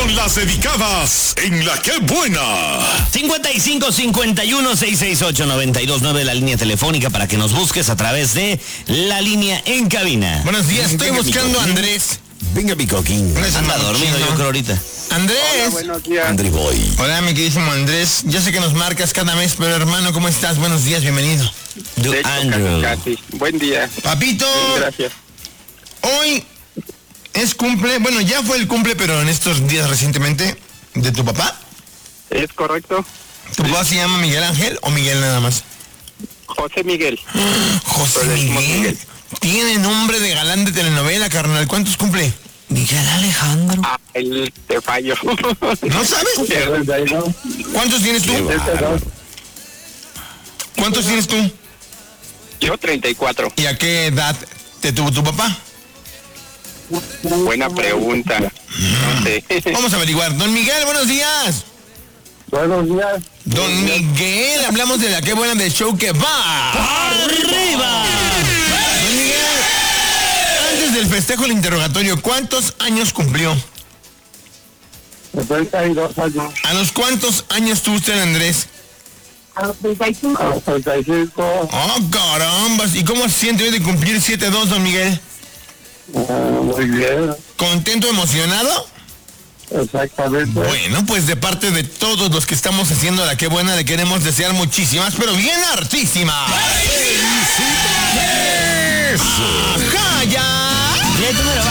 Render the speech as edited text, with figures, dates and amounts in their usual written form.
son las dedicadas en La Que Buena. 55-51-668-929, la línea telefónica para que nos busques a través de la línea en cabina. Buenos días, estoy buscando a Andrés. Venga, mi coquín. Anda dormido yo creo ahorita. Andrés. Hola, buenos días. André Boy. Hola, mi queridísimo Andrés. Yo sé que nos marcas cada mes, pero hermano, ¿cómo estás? Buenos días, bienvenido. De hecho, Andrew. casi. Buen día. Papito, Bien, gracias. hoy es cumple, bueno, ya fue el cumple, pero en estos días recientemente, de tu papá. ¿Es correcto? ¿Tu papá se llama Miguel Ángel o Miguel nada más? José Miguel. José Pero le decimos Miguel. Miguel. Tiene nombre de galán de telenovela, carnal. ¿Cuántos cumple? Miguel Alejandro. Ah, él te fallo. ¿No sabes? ¿Cuántos tienes tú? ¿Cuántos tienes tú? Yo 34. ¿Y a qué edad te tuvo tu papá? Buena pregunta. No sé. Vamos a averiguar. Don Miguel, buenos días. Buenos días. Don Miguel, hablamos de La Que Buena del show que va. ¡Arriba! Don Miguel, antes del festejo el interrogatorio, ¿cuántos años cumplió? 32 años. ¿A los cuántos años tuvo usted, Andrés? A los 35. Oh, carambas. ¿Y cómo se siente hoy de cumplir 7-2, don Miguel? Muy bien. ¿Contento, emocionado? Exactamente. Bueno, pues de parte de todos los que estamos haciendo La Que Buena, le queremos desear muchísimas, pero bien hartísimas. ¡Ajá, ya!